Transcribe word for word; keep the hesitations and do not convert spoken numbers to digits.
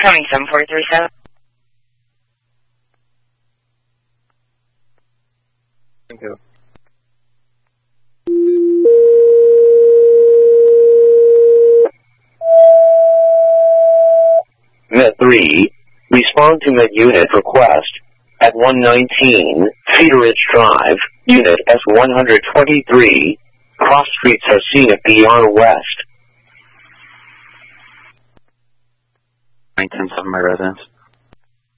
Coming seven four three seven. Thank you. Met three, respond to Met Unit request at one nineteen Cedar Ridge Drive, Unit S one twenty-three, cross streets are seen at B R West. nine ten seven, my residence.